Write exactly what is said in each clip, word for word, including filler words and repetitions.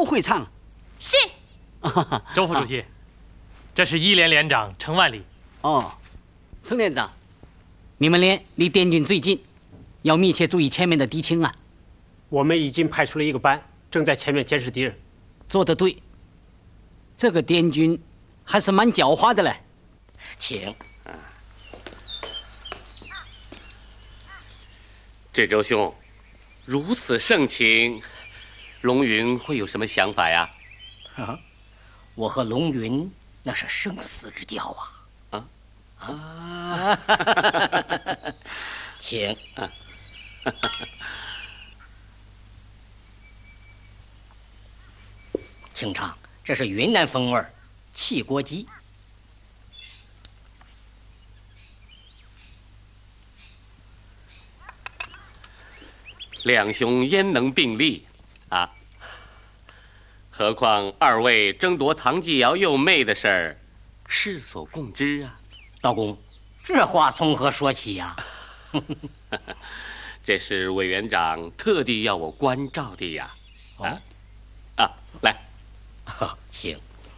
都会唱。 是。 周副主席，这是一连连长程万里。 哦，程连长，你们连离滇军最近，要密切注意前面的敌情啊。 我们已经派出了一个班，正在前面监视敌人。 做得对。这个滇军还是蛮狡猾的嘞。 请。 志周兄，如此盛情，龙云会有什么想法呀？ 啊，我和龙云那是生死之交啊！啊啊！请。啊请尝，这是云南风味儿汽锅鸡。 两兄焉能并立啊？何况二位争夺唐继尧幼妹的事儿，世所共知啊。 道公，这话从何说起呀、 啊？这是委员长特地要我关照的呀。啊、哦、啊，来。 请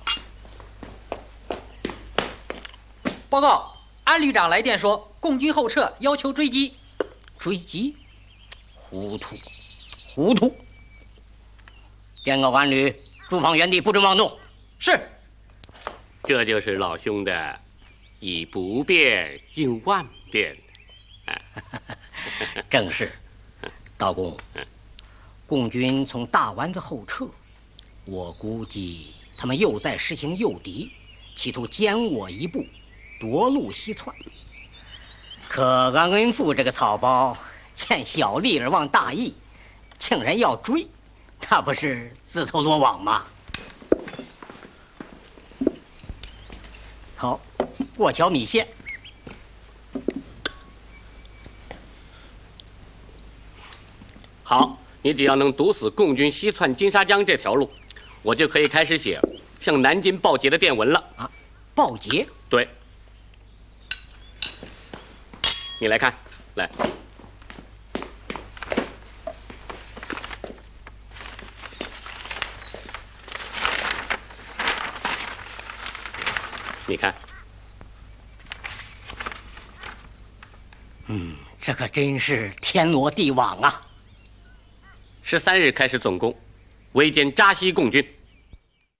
报告，安旅长来电说，共军后撤，要求追击。 追击？糊涂，糊涂！电告安旅，驻防原地，不准妄动。 是。 这就是老兄的以不变应万变。啊、 正是。道公，共军从大湾子后撤。我估计他们又在实行诱敌，企图歼我一步，夺路西窜。可安恩富这个草包见小利而忘大义，竟然要追，那不是自投罗网吗？好，过桥米线。 好，你只要能堵死共军西窜金沙江这条路，我就可以开始写向南京报捷的电文了啊！ 报捷？ 对，你来看，来，你看， 嗯，这可真是天罗地网啊！ 十三日开始总攻，围歼扎西共军。